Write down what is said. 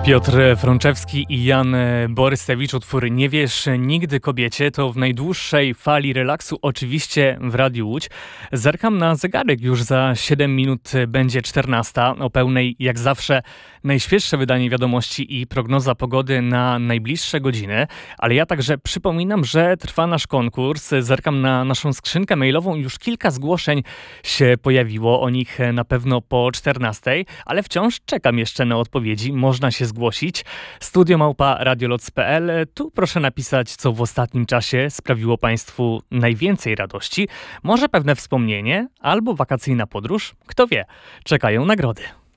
Piotr Frączewski i Jan Borystewicz, utwór Nie wiesz nigdy kobiecie, to w najdłuższej fali relaksu oczywiście w Radiu Łódź. Zerkam na zegarek, już za 7 minut będzie 14. O pełnej jak zawsze najświeższe wydanie wiadomości i prognoza pogody na najbliższe godziny. Ale ja także przypominam, że trwa nasz konkurs. Zerkam na naszą skrzynkę mailową, już kilka zgłoszeń się pojawiło, o nich na pewno po 14, ale wciąż czekam jeszcze na odpowiedzi. Można się zgłosić. studio@radioloc.pl. Tu proszę napisać, co w ostatnim czasie sprawiło Państwu najwięcej radości. Może pewne wspomnienie albo wakacyjna podróż. Kto wie, czekają nagrody.